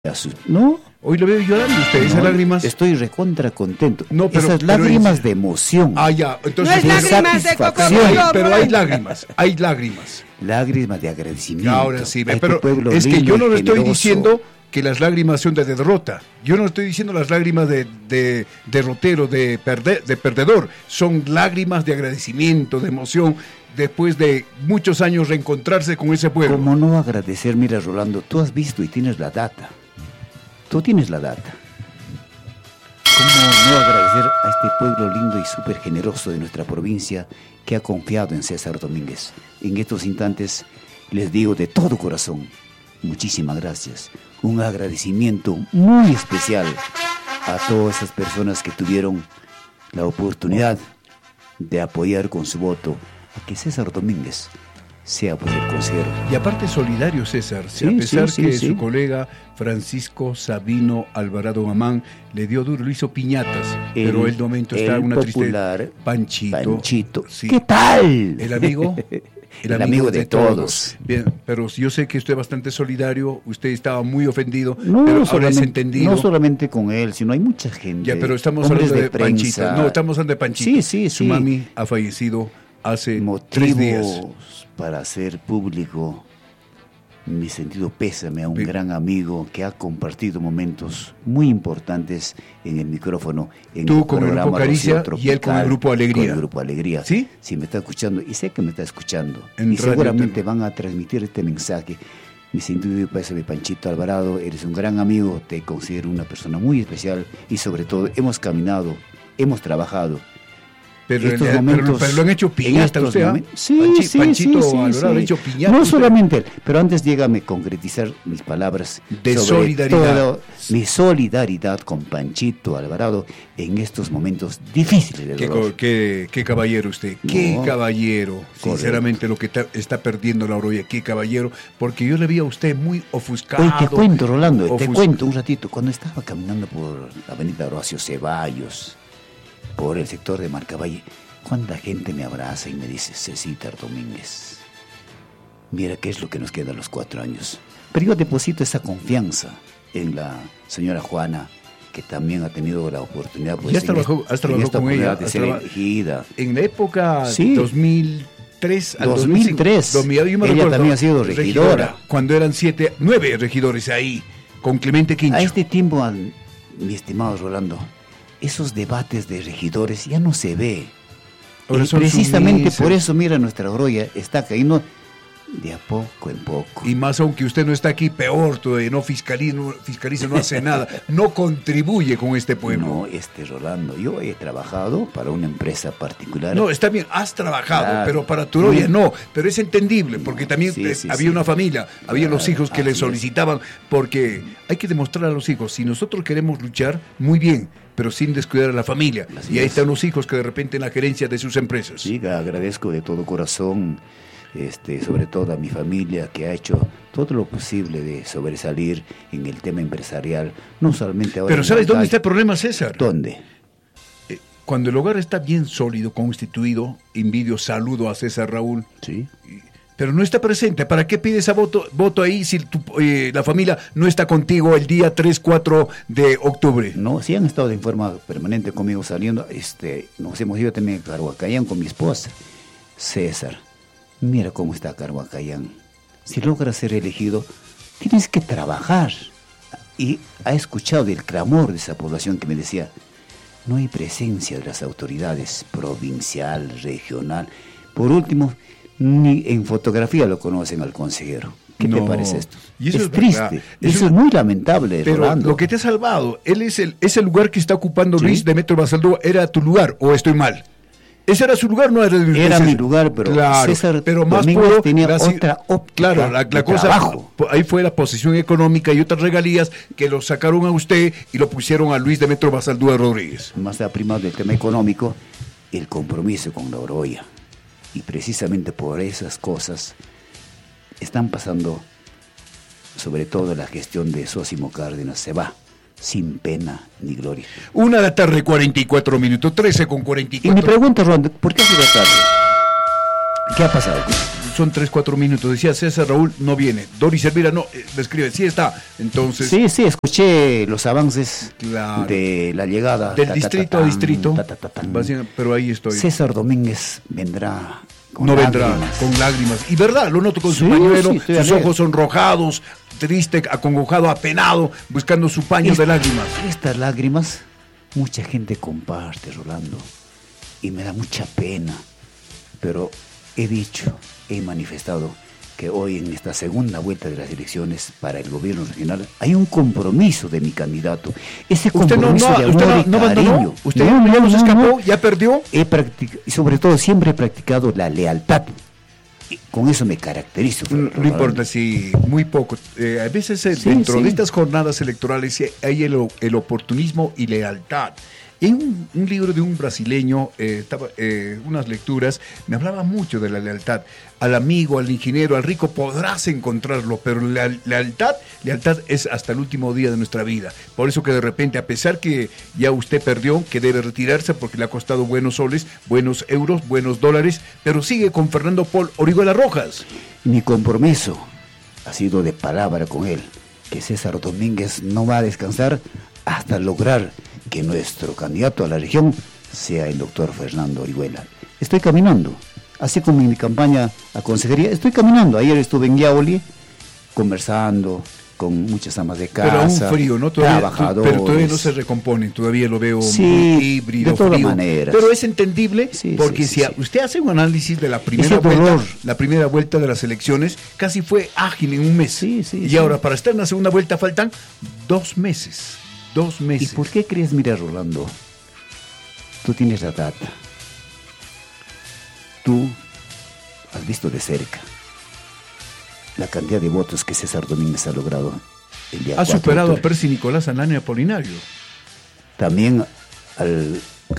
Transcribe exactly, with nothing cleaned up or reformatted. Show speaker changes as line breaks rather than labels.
¿No?
Hoy lo veo llorando usted, esas
no,
lágrimas.
Estoy recontra contento.
No, pero,
esas
pero
lágrimas
es...
de emoción.
Ah, ya. Entonces,
no es
de
lágrimas de cocodrilo.
Pero hay lágrimas, hay lágrimas.
Lágrimas de agradecimiento.
Ahora sí,
a
pero
este
es que yo no le estoy
generoso.
diciendo que las lágrimas son de derrota. Yo no estoy diciendo las lágrimas de, de derrotero, de, perde, de perdedor. Son lágrimas de agradecimiento, de emoción, después de muchos años reencontrarse con ese pueblo.
¿Cómo no agradecer? Mira, Rolando, tú has visto y tienes la data. Tú tienes la data. ¿Cómo no agradecer a este pueblo lindo y súper generoso de nuestra provincia que ha confiado en César Domínguez? En estos instantes les digo de todo corazón, muchísimas gracias. Un agradecimiento muy especial a todas esas personas que tuvieron la oportunidad de apoyar con su voto a que César Domínguez sea pues el consejero.
Y aparte solidario, César,
sí,
a pesar
sí,
que
sí,
su
sí.
colega Francisco Sabino Alvarado Mamán le dio duro, le hizo piñatas,
el,
pero el momento está
el
una
popular
tristeza. Panchito.
Panchito.
Sí.
¿Qué tal?
El amigo.
El,
el
amigo, amigo de, de todos. todos.
Bien, pero yo sé que usted es bastante solidario, usted estaba muy ofendido,
no,
pero
ahora es
entendido.
No solamente con él, sino hay mucha gente.
Ya, pero estamos hablando de, de Panchito. No, estamos hablando de Panchito.
Sí, sí,
Su
sí.
mami ha fallecido hace
Motivos
tres días.
Para hacer público mi sentido pésame a un Bien. gran amigo que ha compartido momentos muy importantes en el micrófono. En
Tú
el
con el grupo Caricia y él con el grupo Alegría.
Con el grupo Alegría.
¿Sí?
Sí, me está escuchando y sé que me está escuchando.
En
y seguramente
también.
van a transmitir este mensaje. Mi sentido pésame, Panchito Alvarado, eres un gran amigo, te considero una persona muy especial y sobre todo hemos caminado, hemos trabajado.
Pero, el, momentos, pero, pero lo han hecho piñata usted, ¿eh?
Sí,
Panchi,
sí,
Panchito
sí, sí,
Alvarado
sí.
ha hecho piñata.
No
usted.
solamente él, pero antes llegame a concretizar mis palabras
de
sobre
solidaridad.
Todo, mi solidaridad con Panchito Alvarado en estos momentos difíciles de
qué,
dolor.
Qué, qué caballero usted, no, qué caballero. Sinceramente
correcto.
Lo que está, está perdiendo la Oroya, qué caballero, porque yo le vi a usted muy ofuscado.
Hoy te cuento, Rolando,
ofus...
te cuento un ratito. Cuando estaba caminando por la avenida Horacio Ceballos, por el sector de Marcavalle, cuánta gente me abraza y me dice, César Domínguez, mira qué es lo que nos queda a los cuatro años. Pero yo deposito esa confianza en la señora Juana, que también ha tenido la oportunidad pues,
ya has trabajado, has trabajado con ella,
de ser elegida.
En la época
sí.
dos mil tres al
dos mil tres,
dos mil cinco, yo me
ella
recuerdo,
también ha sido regidora. regidora.
Cuando eran siete, nueve regidores ahí, con Clemente Quincho.
A este tiempo, mi estimado Rolando, esos debates de regidores ya no se ve. Y precisamente sumises. Por eso, mira, nuestra Oroya está cayendo de a poco en poco.
Y más aunque usted no está aquí, peor todavía, no fiscaliza, no, fiscaliza, no hace nada, no contribuye con este pueblo.
No, este Rolando, yo he trabajado para una empresa particular.
No, está bien, has trabajado, claro. Pero para tu Oroya no, pero es entendible, porque también
sí, sí,
había
sí.
una familia,
claro,
había los hijos que le solicitaban,
es.
Porque hay que demostrar a los hijos, si nosotros queremos luchar, muy bien, pero sin descuidar a la familia. Así y ahí es. Están los hijos que de repente en la gerencia de sus empresas.
Sí, agradezco de todo corazón, este, sobre todo a mi familia que ha hecho todo lo posible de sobresalir en el tema empresarial, no solamente ahora.
Pero ¿sabes dónde está el problema, César?
¿Dónde?
Eh, cuando el hogar está bien sólido, constituido, envidio, saludo a César Raúl.
Sí.
Pero no está presente. ¿Para qué pides a voto, voto ahí si tu, eh, la familia no está contigo el día tres, cuatro de octubre?
No, sí han estado de forma permanente conmigo saliendo. Este, nos hemos ido también a Carhuacayán con mi esposa. César, mira cómo está Carhuacayán. Si logras ser elegido, tienes que trabajar. Y ha escuchado el clamor de esa población que me decía, no hay presencia de las autoridades provincial, regional. Por último, ni en fotografía lo conocen al consejero. ¿Qué no, te parece esto?
Y eso
es,
es
triste,
verdad.
eso
es,
es muy lamentable,
pero
Rolando.
Lo que te ha salvado, él es el, es el lugar que está ocupando
¿Sí?
Luis Demetrio Basaldúa, ¿era tu lugar o estoy mal? ¿Ese era su lugar? No era de
Era mi lugar, pero
claro,
César
pero más
puebdo tenía
la,
otra óptica.
Claro, la, la cosa,
trabajo.
Ahí fue la posición económica y otras regalías que lo sacaron a usted y lo pusieron a Luis Demetrio Basaldúa Rodríguez.
Más primado del tema económico, el compromiso con la Oroya. Y precisamente por esas cosas están pasando, sobre todo la gestión de Sósimo Cárdenas, se va, sin pena ni gloria.
Una de la tarde, cuarenta y cuatro minutos, trece con cuarenta y cuatro.
Y me pregunta, Rolando, ¿por qué ha sido tarde? ¿Qué ha pasado?
Son tres, cuatro minutos. Decía César Raúl, no viene. Doris Elvira, no, eh, me escribe, sí está. Entonces.
Sí, sí, escuché los avances
claro.
de la llegada.
Del
ta,
distrito
ta, ta,
a distrito.
Ta, ta, ta, ta,
pero ahí estoy.
César Domínguez vendrá. Con
no
lágrimas.
vendrá con lágrimas. Y verdad, lo noto con
sí,
su pañuelo,
sí,
sus
alegre.
ojos sonrojados, triste, acongojado, apenado, buscando su paño
Esta,
de lágrimas.
Estas lágrimas, mucha gente comparte, Rolando. Y me da mucha pena. Pero he dicho, he manifestado que hoy en esta segunda vuelta de las elecciones para el gobierno regional hay un compromiso de mi candidato. Ese
¿Usted no,
compromiso
no,
de
usted
amor
no, no
y cariño.
abandonó? ¿Usted
no,
ya
no,
nos
no,
escapó?
no.
¿Ya perdió?
He practicado, y sobre todo siempre he practicado la lealtad. Y con eso me caracterizo.
No, no importa, sí, muy poco. Eh, a veces eh,
Sí,
dentro
sí.
de estas jornadas electorales eh, hay el, el oportunismo y lealtad. En un, un libro de un brasileño, eh, estaba, eh, unas lecturas, me hablaba mucho de la lealtad. Al amigo, al ingeniero, al rico podrás encontrarlo, pero la lealtad, lealtad es hasta el último día de nuestra vida. Por eso que de repente, a pesar que ya usted perdió, que debe retirarse porque le ha costado buenos soles, buenos euros, buenos dólares, pero sigue con Fernando Paul Orihuela Rojas.
Mi compromiso ha sido de palabra con él, que César Domínguez no va a descansar hasta lograr que nuestro candidato a la región sea el doctor Fernando Orihuela. Estoy caminando, así como en mi campaña a consejería, estoy caminando. Ayer estuve en Yauli conversando con muchas amas de casa,
pero aún frío, ¿no? Todavía,
trabajadores.
Pero todavía no se recomponen, todavía lo veo
sí,
muy híbrido,
de todas
frío.
maneras.
Pero es entendible
sí,
porque
sí, sí,
si
sí.
usted hace un análisis de la primera
Ese
vuelta,
dolor.
la primera vuelta de las elecciones, casi fue ágil en un mes.
Sí, sí,
y
sí.
ahora para estar en la segunda vuelta faltan dos meses. Dos
¿Y
meses.
por qué crees? Mira, Rolando, tú tienes la data. Tú has visto de cerca la cantidad de votos que César Domínguez ha logrado el día
Ha
cuatro de
superado a
octubre.
Percy Nicolás Anania Apolinario.
También al